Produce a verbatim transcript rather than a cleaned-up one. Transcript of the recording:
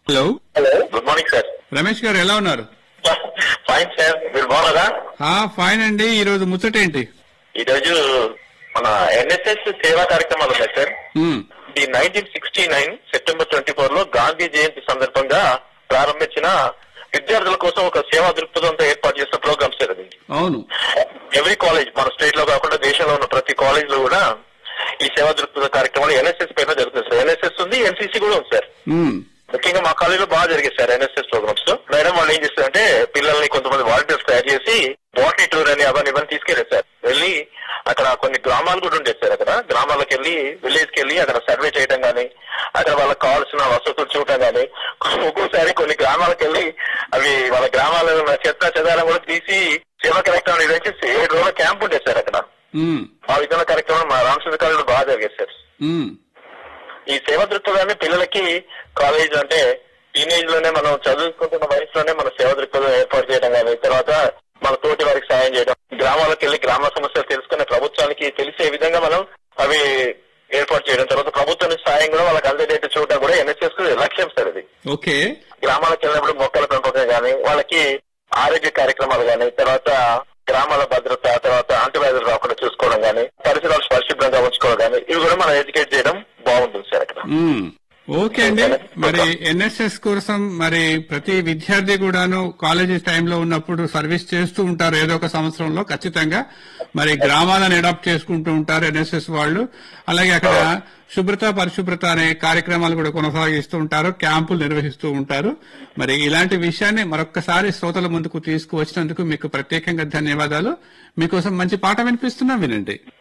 Hello hello, good morning sir. Ramesh గారు ఎలా ఉన్నారు? ఫైన్ సార్, మీరు బాగున్నారా? ఆ ఫైన్ అండి. ఈ రోజు ముచ్చటేంటి? ఈ రోజు మన ఎన్ఎస్ఎస్ సేవా కార్యక్రమాలు ఉన్నాయి సార్. ఉమ్, ఈ nineteen sixty nine September twenty four లో గాంధీ జయంతి సందర్భంగా ప్రారంభించిన విద్యార్థుల కోసం ఒక సేవా దృక్పథంతో ఏర్పాటు చేసిన ప్రోగ్రామ్ సార్ అది. అవును. ఎవ్రీ కాలేజ్, మన స్టేట్ లో కాకుండా దేశంలో ఉన్న ప్రతి కాలేజ్ లో కూడా ఈ సేవా దృక్పథ కార్యక్రమాలు ఎన్ఎస్ఎస్ పైన జరుగుతుంది సార్. ఎన్ఎస్ఎస్ ఉంది, ఎన్సీసీ కూడా ఉంది సార్. ఉమ్, ముఖ్యంగా మా కాలేజీలో బాగా జరిగింది సార్ ఎన్ఎస్ఎస్ ప్రోగ్రామ్స్. మేడం వాళ్ళు ఏం చేస్తారంటే పిల్లల్ని కొంతమంది వాలంటీర్స్ తయారు చేసి బాటనీ టూర్ అని అవన్నీ ఇవన్నీ తీసుకెళ్ళారు సార్. వెళ్ళి అక్కడ కొన్ని గ్రామాలు కూడా ఉండేది సార్. అక్కడ గ్రామాలకు వెళ్ళి విలేజ్ కి వెళ్ళి అక్కడ సర్వే చేయడం కానీ, అక్కడ వాళ్ళకి కావాల్సిన వసతులు చూడటం కానీ, ఒక్కోసారి కొన్ని గ్రామాలకు వెళ్ళి అవి వాళ్ళ గ్రామాల చెత్త చెదారం కూడా తీసి సేవా కార్యక్రమం నిర్వహించి ఏడు రోజుల క్యాంప్ ఉండేది సార్ అక్కడ. ఉమ్, ఆ విధంగా కార్యక్రమం మా రామచంద్ర కాలేజీలో బాగా జరిగేది సార్. ఉమ్, ఈ సేవా దృక్పథాన్ని పిల్లలకి కాలేజ్ అంటే టీనేజ్ లోనే మనం చదువుకుంటున్న వయసులోనే మన సేవా దృక్పథం ఏర్పాటు చేయడం కానీ, తర్వాత మన తోటి వారికి సాయం చేయడం, గ్రామాలకు వెళ్ళి గ్రామ సమస్యలు తెలుసుకునే ప్రభుత్వానికి తెలిసే విధంగా మనం అవి ఏర్పాటు చేయడం, తర్వాత ప్రభుత్వం నుంచి సాయం కూడా వాళ్ళకి అందేటట్టు చూడడం కూడా ఎన్ఎస్ఎస్ లక్ష్యం సార్ అది. ఓకే. గ్రామాలకు వెళ్ళినప్పుడు మొక్కల పెంపకం కానీ, వాళ్ళకి ఆరోగ్య కార్యక్రమాలు కానీ, తర్వాత గ్రామాల భద్రత, తర్వాత అంటువ్యాధులు రాకుండా చూసుకోవడం కానీ, పరిసరాలు పరిశుభ్రంగా ఉంచుకోవడం కానీ, ఇవి కూడా మనం ఎడ్యుకేట్ చేయడం బాగుంటుంది సార్ అక్కడ. ఉమ్, ఓకే అండి. మరి ఎన్ఎస్ఎస్ కోసం మరి ప్రతి విద్యార్థి కూడాను కాలేజీ టైంలో ఉన్నప్పుడు సర్వీస్ చేస్తూ ఉంటారు ఏదో ఒక సంవత్సరంలో ఖచ్చితంగా. మరి గ్రామాలను అడాప్ట్ చేసుకుంటూ ఉంటారు ఎన్ఎస్ఎస్ వాళ్ళు. అలాగే అక్కడ శుభ్రత పరిశుభ్రత అనే కార్యక్రమాలు కూడా కొనసాగిస్తూ ఉంటారు, క్యాంపులు నిర్వహిస్తూ ఉంటారు. మరి ఇలాంటి విషయాన్ని మరొక్కసారి శ్రోతల ముందుకు తీసుకువచ్చినందుకు మీకు ప్రత్యేకంగా ధన్యవాదాలు. మీకోసం మంచి పాట వినిపిస్తున్నా, వినండి.